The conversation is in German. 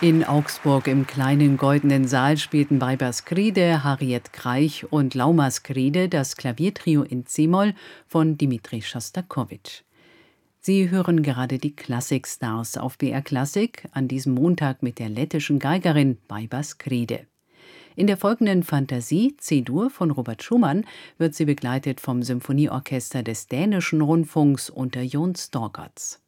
In Augsburg im kleinen Goldenen Saal spielten Weibers Griede, Harriet Kreich und Laumas Griede das Klaviertrio in c-Moll von Dmitri Schostakowitsch. Sie hören gerade die Klassikstars auf BR Klassik, an diesem Montag mit der lettischen Geigerin Weibers Griede. In der folgenden Fantasie C-Dur von Robert Schumann wird sie begleitet vom Symphonieorchester des Dänischen Rundfunks unter Jon Storgotz.